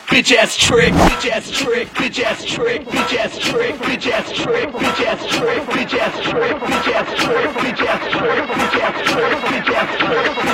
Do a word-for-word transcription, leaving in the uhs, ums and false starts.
bitch ass trick, bitch ass trick, bitch ass trick, bitch ass trick, bitch ass trick, bitch ass trick, bitch ass trick, bitch ass trick, bitch ass trick, bitch ass trick, bitch ass trick, bitch ass trick.